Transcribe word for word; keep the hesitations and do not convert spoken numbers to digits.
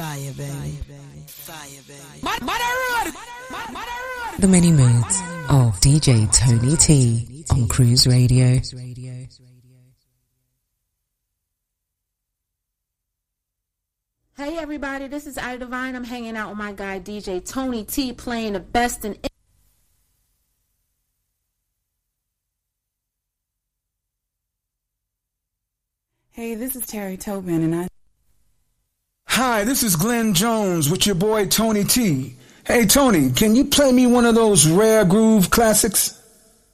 Fire, baby. Fire, baby. Mother road. Mother road. The many moods of D J Tony T on Cruise Radio. Hey everybody, this is Ida Divine. I'm hanging out with my guy D J Tony T, playing the best in. Hey, this is Terry Tobin, and I. Hi, this is Glenn Jones with your boy Tony T. Hey Tony, can you play me one of those rare groove classics?